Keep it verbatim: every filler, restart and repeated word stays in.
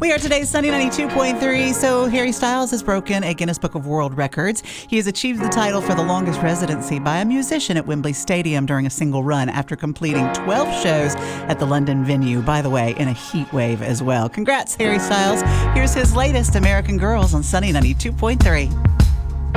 We are today's Sunny ninety-two point three. So Harry Styles has broken a Guinness Book of World Records. He has achieved the title for the longest residency by a musician at Wembley Stadium during a single run after completing twelve shows at the London venue, by the way, in a heat wave as well. Congrats, Harry Styles. Here's his latest, American Girls, on Sunny ninety-two point three.